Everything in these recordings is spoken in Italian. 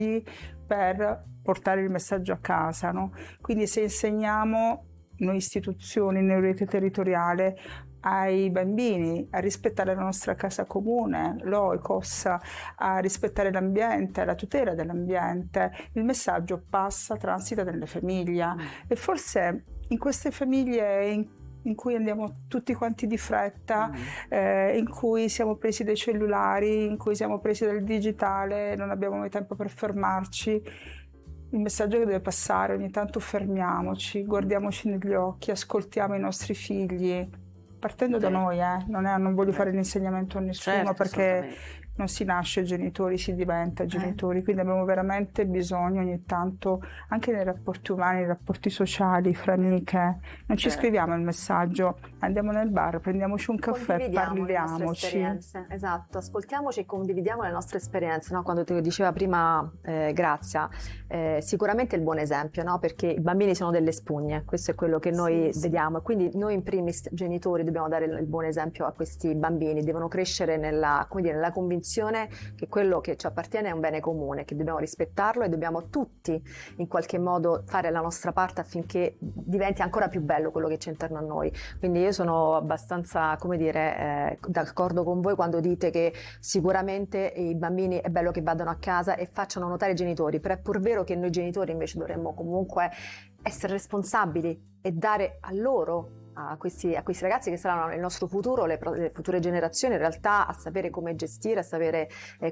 per portare il messaggio a casa, no? Quindi se insegniamo noi istituzioni, noi rete territoriale, ai bambini a rispettare la nostra casa comune, l'Oikos, a rispettare l'ambiente, la tutela dell'ambiente, il messaggio transita nelle famiglie e forse in queste famiglie in cui andiamo tutti quanti di fretta, in cui siamo presi dai cellulari, in cui siamo presi dal digitale, non abbiamo mai tempo per fermarci. Il messaggio che deve passare, ogni tanto fermiamoci, guardiamoci negli occhi, ascoltiamo i nostri figli, partendo da noi, non voglio fare l'insegnamento a nessuno, perché non si nasce genitori, si diventa genitori, quindi abbiamo veramente bisogno ogni tanto, anche nei rapporti umani, nei rapporti sociali, fra amiche, non ci scriviamo il messaggio, andiamo nel bar, prendiamoci un caffè, parliamoci. Esatto, ascoltiamoci e condividiamo le nostre esperienze, no? Quando ti diceva prima Grazia, sicuramente il buon esempio, no? Perché i bambini sono delle spugne, questo è quello che noi vediamo, e quindi noi in primis genitori dobbiamo dare il buon esempio a questi bambini, devono crescere nella convinzione che quello che ci appartiene è un bene comune, che dobbiamo rispettarlo e dobbiamo tutti in qualche modo fare la nostra parte affinché diventi ancora più bello quello che c'è intorno a noi. Quindi io sono abbastanza, d'accordo con voi quando dite che sicuramente i bambini è bello che vadano a casa e facciano notare i genitori, però è pur vero che noi genitori invece dovremmo comunque essere responsabili e dare a loro, a questi ragazzi che saranno il nostro futuro, le future generazioni, in realtà a sapere come gestire, a sapere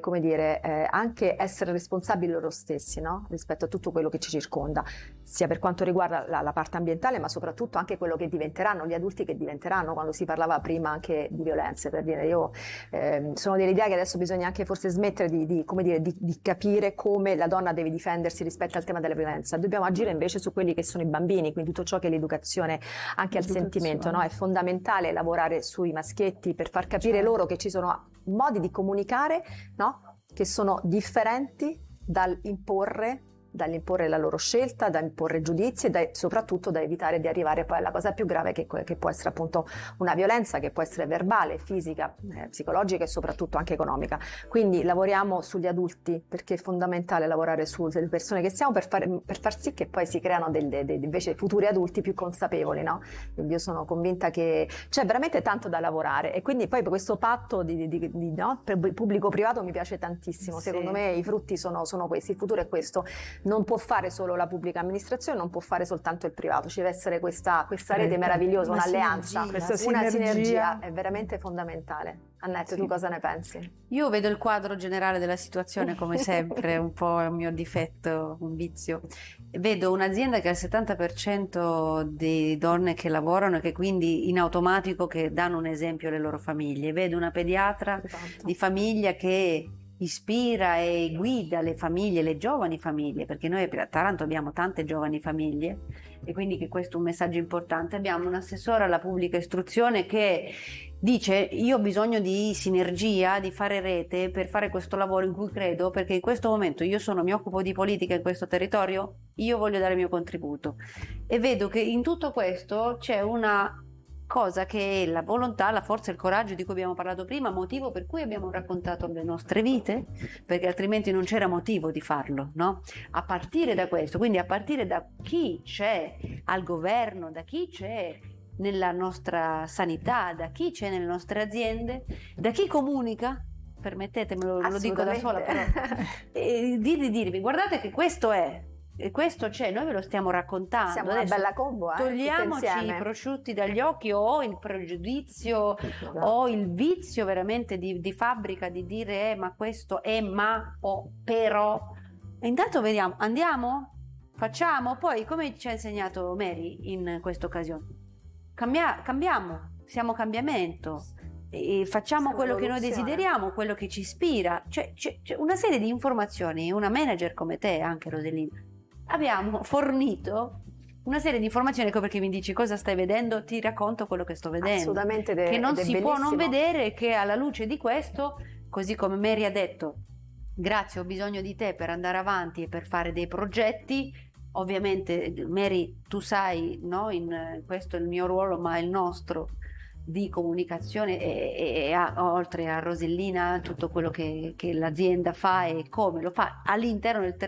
anche essere responsabili loro stessi, no? Rispetto a tutto quello che ci circonda, sia per quanto riguarda la parte ambientale, ma soprattutto anche quello che diventeranno, gli adulti che diventeranno, quando si parlava prima anche di violenze, per dire. Io sono dell'idea che adesso bisogna anche forse smettere di capire come la donna deve difendersi rispetto al tema della violenza, dobbiamo agire invece su quelli che sono i bambini, quindi tutto ciò che è l'educazione anche al sentimento, no? È fondamentale lavorare sui maschietti per far capire loro che ci sono modi di comunicare, no? Che sono differenti dall'imporre la loro scelta, da imporre giudizi e soprattutto da evitare di arrivare poi alla cosa più grave che può essere appunto una violenza, che può essere verbale, fisica, psicologica e soprattutto anche economica. Quindi lavoriamo sugli adulti, perché è fondamentale lavorare sulle persone che siamo per far sì che poi si creano invece futuri adulti più consapevoli, no? Quindi io sono convinta che c'è veramente tanto da lavorare, e quindi poi questo patto no? pubblico-privato mi piace tantissimo. Secondo me i frutti sono questi, il futuro è questo. Non può fare solo la pubblica amministrazione, non può fare soltanto il privato, ci deve essere questa rete meravigliosa, un'alleanza, una sinergia è veramente fondamentale. Annette, tu cosa ne pensi? Io vedo il quadro generale della situazione come sempre, un po' un mio difetto, un vizio. Vedo un'azienda che ha il 70% di donne che lavorano e che quindi in automatico che danno un esempio alle loro famiglie. Vedo una pediatra di famiglia che ispira e guida le famiglie, le giovani famiglie, perché noi a Taranto abbiamo tante giovani famiglie e quindi che questo è un messaggio importante. Abbiamo un assessore alla pubblica istruzione che dice: io ho bisogno di sinergia, di fare rete per fare questo lavoro in cui credo, perché in questo momento mi occupo di politica in questo territorio, io voglio dare il mio contributo, e vedo che in tutto questo c'è una cosa che è la volontà, la forza e il coraggio di cui abbiamo parlato prima, motivo per cui abbiamo raccontato le nostre vite, perché altrimenti non c'era motivo di farlo, no? A partire da questo, quindi a partire da chi c'è al governo, da chi c'è nella nostra sanità, da chi c'è nelle nostre aziende, da chi comunica, permettetemelo, lo dico da sola, però, e di dirvi: guardate che questo è, e questo c'è, noi ve lo stiamo raccontando. Siamo una bella combo, togliamoci i prosciutti dagli occhi, o il pregiudizio o il vizio veramente di fabbrica di dire ma questo è ma o però. E intanto vediamo, andiamo, facciamo, poi come ci ha insegnato Mary in questa occasione, cambiamo, siamo cambiamento. E facciamo quello che noi desideriamo, quello che ci ispira. C'è una serie di informazioni, una manager come te, anche Rosellina, abbiamo fornito una serie di informazioni. Ecco perché mi dici: cosa stai vedendo? Ti racconto quello che sto vedendo, assolutamente, che non si bellissimo. può non vedere, che alla luce di questo, così come Mary ha detto: grazie, ho bisogno di te per andare avanti e per fare dei progetti. Ovviamente Mary, tu sai, no, in questo è il mio ruolo, ma il nostro di comunicazione oltre a Rosellina tutto quello che l'azienda fa e come lo fa all'interno del